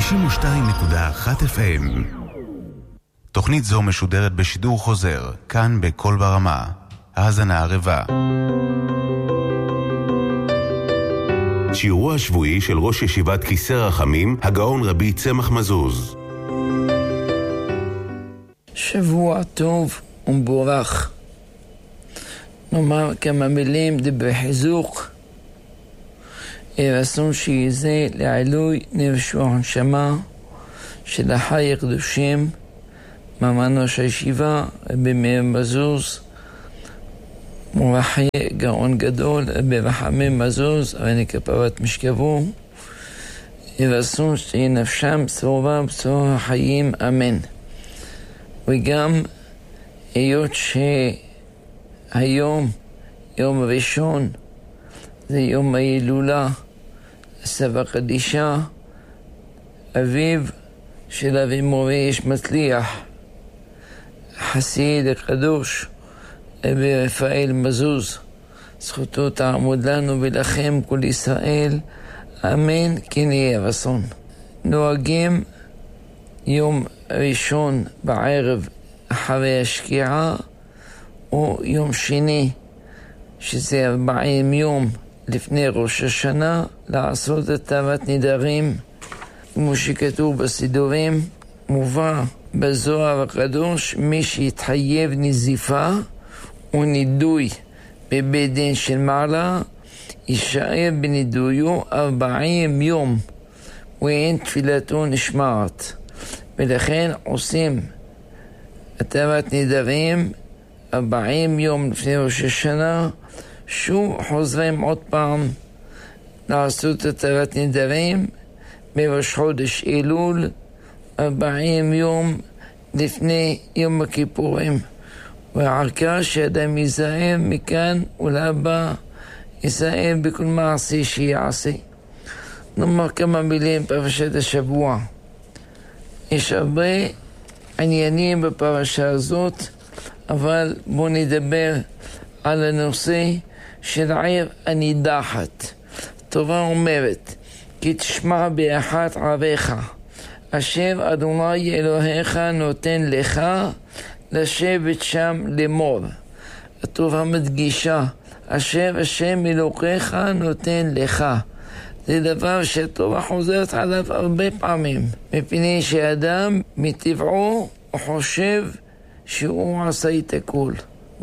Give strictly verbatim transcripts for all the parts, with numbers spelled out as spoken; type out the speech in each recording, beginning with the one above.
תשעים ושתיים נקודה אחת אף אם. תוכנית זו משודרת בשידור חוזר, כאן בכל ברמה. האזנה ערבה. שיעורו השבועי של ראש ישיבת כיסא רחמים, הגאון רבי צמח מזוז. שבוע טוב ומבורך. נאמר כמה מילים בחיזוק. רצון שיזה לעילוי נפש והנשמה של החי הקדושים, מרן ראש הישיבה רבי מאיר מזוז, מורחי גאון גדול רבי רחמים מזוז, רבי כפרת משכבו. רצון שתהיה נפשם צרובה בצרור החיים, אמן. וגם היות שהיום יום ראשון זה יום ההילולה, סבא קדישה, אביו של אבי מורי איש מצליח, חסיד הקדוש רבי רפאל מזוז, זכותו תעמוד לנו ולכם כל ישראל, אמן כן יהיה רצון. נוהגים יום ראשון בערב אחרי השקיעה, או יום שני שזה ארבעים יום לפני ראש השנה, לעשות את תאוות נדרים כמו שכתוב בסידורים. מובא בזוהר הקדוש, מי שהתחייב נזיפה ונידוי בבית דין של מעלה יישאר בנידויו ארבעים יום ואין תפילתו נשמעת. ולכן עושים תאוות נדרים ארבעים יום לפני ראש השנה, שוב חוזרים עוד פעם לעשות את תאוות נדרים בראש חודש אלול, ארבעים יום לפני יום הכיפורים. והעיקר שאדם ייזהר מכאן ולהבא, ייזהר בכל מעשה שיעשה. נאמר כמה מילים בפרשת השבוע. יש הרבה עניינים בפרשה הזאת, אבל בואו נדבר על הנושא של עיר הנידחת. התורה אומרת, כי תשמע באחת עריך, אשר אדוני אלוהיך נותן לך לשבת שם לאמור. התורה מדגישה, אשר השם אלוהיך נותן לך. זה דבר שהתורה חוזרת עליו הרבה פעמים, מפני שאדם מטבעו חושב שהוא עשה את הכל,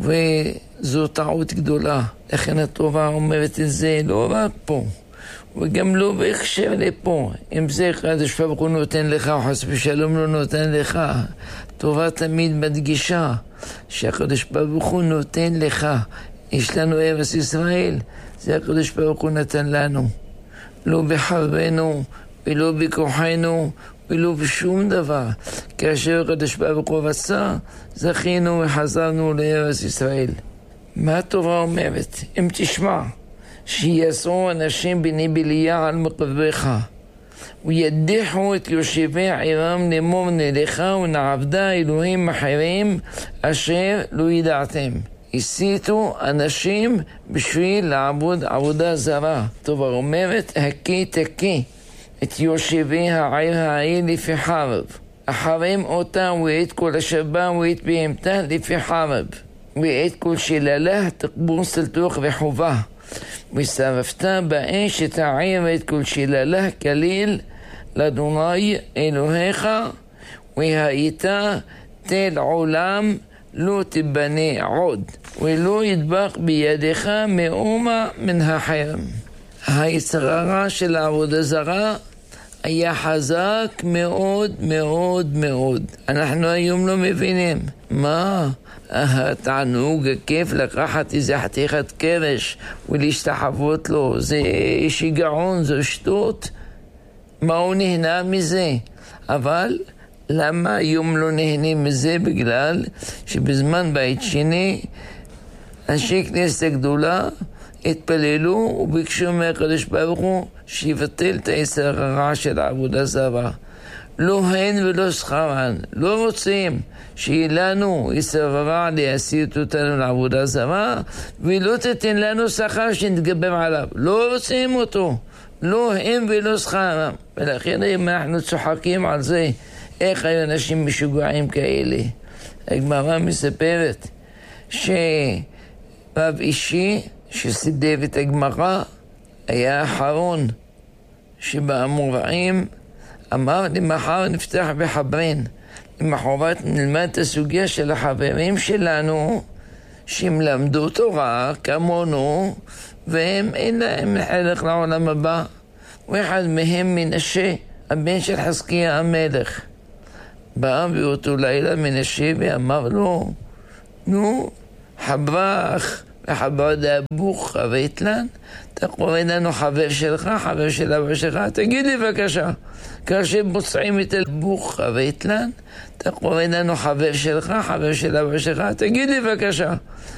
וזו טעות גדולה. לכן התורה אומרת את זה לא רק פה, וגם לא בהקשר לפה. אם זה הקדוש ברוך הוא נותן לך, או חס ושלום לא נותן לך, התורה תמיד מדגישה שהקדוש ברוך הוא נותן לך. יש לנו ארץ ישראל, זה הקדוש ברוך הוא נתן לנו, לא בחרבנו ולא בכוחנו ולא בשום דבר. כאשר הקדוש ברוך הוא רצה, זכינו וחזרנו לארץ ישראל. מה התורה אומרת? אם תשמע שיעשו אנשים בני בליה על מקרבך וידיחו את יושבי עירם לאמור נלך ונעבדה אלוהים אחרים אשר לא ידעתם. הסיתו אנשים בשביל לעבוד עבודה זרה. התורה אומרת, הכי תקי את יושבי העיר העיר לפי חרב, אחרים אותם ואת כל השבה ואת בהמתה לפי חרב, ואת כל שללה תקבור סלתוך וחובה, ושרפת באש את העיר ואת כל שללה כליל לאדוני אלוהיך, והיית תל עולם לא תבנה עוד, ולא ידבק בידך מאומה מן החרם. היצר הרע של העבודה זרה היה חזק מאוד מאוד מאוד. אנחנו היום לא מבינים מה התענוג הכיף לקחת איזה חתיכת קרש ולהשתחוות לו. זה שיגעון, זה שטות. מה הוא נהנה מזה? אבל למה היום לא נהנים מזה? בגלל שבזמן בית שני אנשי כנסת הגדולה התפללו וביקשו מהקדוש ברוך הוא שיבטל את היצר הרע של העבודה זרה. לא הן ולא שכרן. לא רוצים שיהיה לנו יצר הרע להסיט אותנו לעבודה זרה, ולא תתן לנו שכר שנתגבר עליו. לא רוצים אותו. לא הם ולא שכרם. ולכן אם אנחנו צוחקים על זה, איך היו אנשים משוגעים כאלה? הגמרא מספרת שרב אישי שסידב את הגמרא היה האחרון שבאמוראים אמר למחר נפתח בחברין, למחרת נלמד את הסוגיה של החברים שלנו שהם למדו תורה כמונו והם אין להם חלק לעולם הבא. ואחד מהם מנשה, הבן של חזקיה המלך, בא באותו לילה מנשה ואמר לו, נו, חברך וחבר דאבוך חבטלן, אתה קורא לנו חבר שלך, חבר של אבא שלך, תגיד לי בבקשה, כאשר מוצאים את אבוך חבטלן, אתה קורא לנו חבר שלך, חבר של אבא שלך, תגיד לי בבקשה,